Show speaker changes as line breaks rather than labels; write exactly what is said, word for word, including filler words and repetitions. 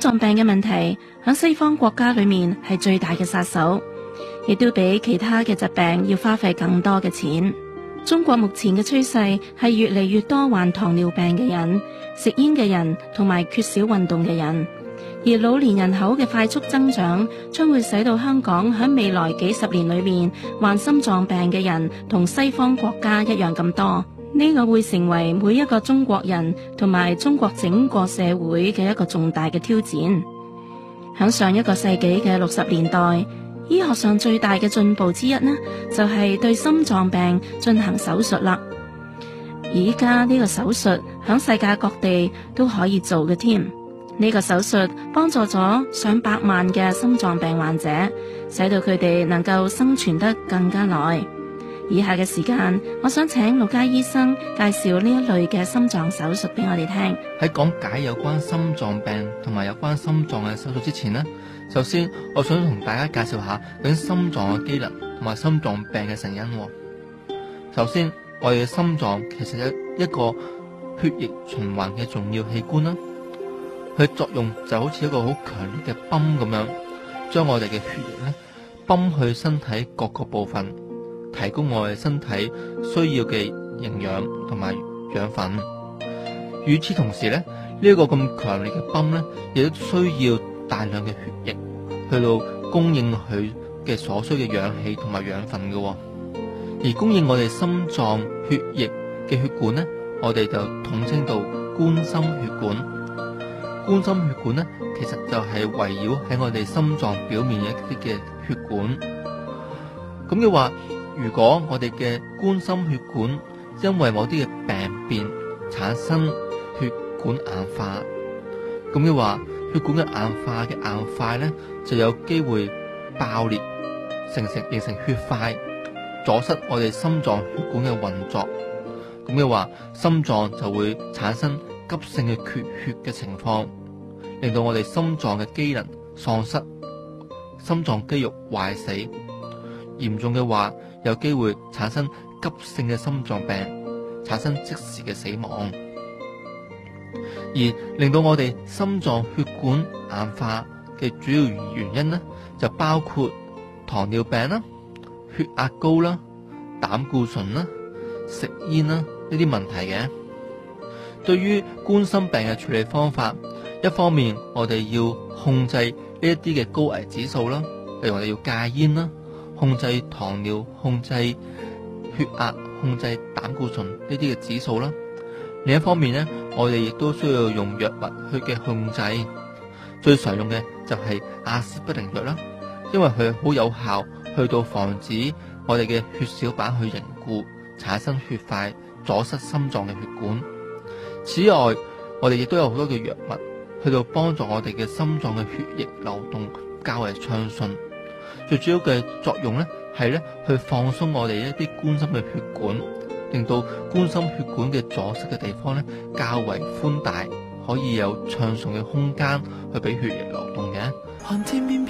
臟病嘅問題喺西方國家裏面係最大嘅殺手，亦都比其他嘅疾病要花費更多嘅錢。中國目前嘅趨勢係越嚟越多患糖尿病嘅人、食煙嘅人同埋缺少運動嘅人，而老年人口嘅快速增長將會使到香港喺未來幾十年裏面患心臟病嘅人同西方國家一樣咁多。呢個會成為每一個中國人同埋中國整個社會嘅一個重大嘅挑戰。喺上一個世紀嘅六十年代，醫學上最大嘅進步之一呢，就係對心臟病進行手術啦。而家呢個手術喺世界各地都可以做嘅添。呢個手術幫助咗上百萬嘅心臟病患者，使到佢哋能夠生存得更加耐。以下嘅時間，我想請陸佳醫生介紹呢一類嘅心臟手術俾我哋聽。
喺講解有關心臟病同埋有關心臟嘅手術之前呢，首先我想同大家介紹下究竟心臟嘅機能同埋心臟病嘅成因。首先，我哋嘅心臟其實係一個血液循環嘅重要器官啦，佢作用就好似一個好強烈嘅泵咁樣，將我哋嘅血液咧泵去身體各個部分，提供我哋身體需要嘅營養同埋養分。與此同時咧，呢、這、一個咁強烈嘅泵咧，亦都需要大量嘅血液去到供應佢嘅所需嘅氧氣同埋養分嘅。而供應我哋心臟血液嘅血管咧，我哋就統稱到冠心血管。冠心血管咧，其實就係圍繞喺我哋心臟表面一啲嘅血管。咁嘅話，如果我哋嘅冠心血管因為某啲嘅病變產生血管硬化，咁嘅話，血管嘅硬化嘅硬塊咧，就有機會爆裂，成成形成血塊，阻塞我哋心臟血管嘅運作。咁嘅話，心臟就會產生急性嘅缺血嘅情況，令到我哋心臟嘅機能喪失，心臟肌肉壞死。嚴重嘅話，有機會產生急性嘅心臟病，產生即時嘅死亡。而令到我哋心臟血管硬化嘅主要原因呢，就包括糖尿病啦、血壓高啦、膽固醇啦、食煙啦呢啲問題嘅。對於冠心病嘅處理方法，一方面我哋要控制呢一啲嘅高危指數啦，例如我哋要戒煙啦，控制糖尿、控制血壓、控制膽固醇呢啲嘅指數啦。另一方面呢，我哋亦都需要用藥物去嘅控制。最常用嘅就係阿司匹林藥啦，因為佢好有效，去到防止我哋嘅血小板去凝固，產生血塊，阻塞心臟嘅血管。此外，我哋亦都有好多嘅藥物去到幫助我哋嘅心臟嘅血液流動較為暢順。最主要嘅作用咧，係咧去放鬆我哋一啲冠心嘅血管，令到冠心血管嘅阻塞嘅地方咧較為寬大，可以有暢順嘅空間去俾血液流動嘅。